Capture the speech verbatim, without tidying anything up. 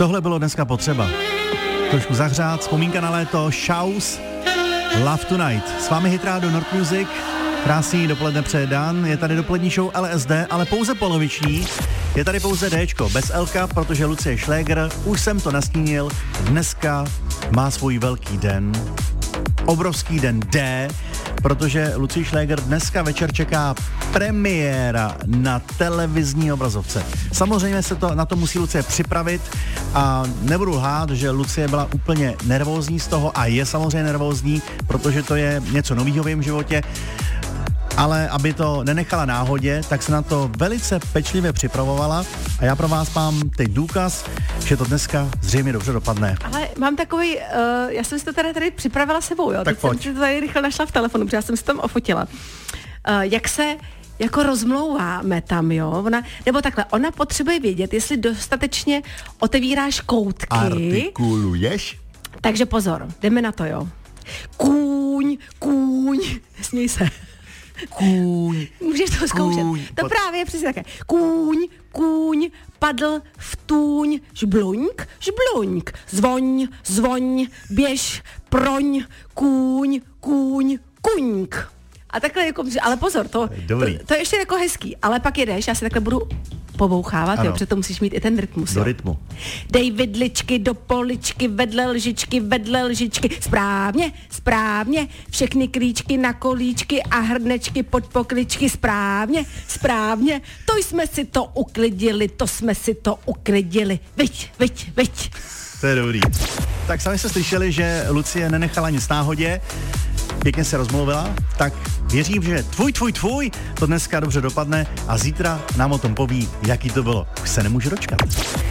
Tohle bylo dneska potřeba. Trošku zahřát, vzpomínka na léto, Shouse, Love Tonight. S vámi Hit Radio Nord Music, krásný dopoledne přeje Dan, je tady dopolední show L S D, ale pouze poloviční. Je tady pouze Dčko, bez Lka, protože Lucie Šléger, už jsem to nastínil, dneska má svůj velký den, obrovský den D, protože Lucie Šléger dneska večer čeká premiéra na televizní obrazovce. Samozřejmě se to, na to musí Lucie připravit a nebudu lhát, že Lucie byla úplně nervózní z toho a je samozřejmě nervózní, protože to je něco novýho v jejím životě. Ale aby to nenechala náhodě, tak se na to velice pečlivě připravovala a já pro vás mám teď důkaz, že to dneska zřejmě dobře dopadne. Ale mám takový, uh, já jsem si to tady, tady připravila sebou, jo? Tak teď pojď. jsem si to tady rychle našla v telefonu, protože já jsem si tam ofotila. Uh, jak se jako rozmlouváme tam, jo? Ona, nebo takhle, ona potřebuje vědět, jestli dostatečně otevíráš koutky. Artikuluješ? Takže pozor, jdeme na to, jo. Kůň, kůň, nesměj se. Kůň. Můžeš to zkoušet. Kůň. To Pod... právě je přesně také. Kůň, kůň, padl v tůň, žbluňk, žbluňk, zvoň, zvoň, běž, proň, kůň, kůň, kuňk. A takhle jako, ale pozor, to, to, to je ještě jako hezký, ale pak jedeš, já si takhle budu pobouchávat, ano. Jo, protože to musíš mít i ten rytmus. Do jo. rytmu. Dej vidličky do poličky, vedle lžičky, vedle lžičky, správně, správně, všechny klíčky na kolíčky a hrnečky pod pokličky, správně, správně, to jsme si to uklidili, to jsme si to uklidili, viď, viď, viď. To je dobrý. Tak sami jste slyšeli, že Lucie nenechala nic náhodě, pěkně se rozmluvila, tak věřím, že tvůj, tvůj, tvůj to dneska dobře dopadne a zítra nám o tom poví, jaký to bylo. Už se nemůžu dočkat.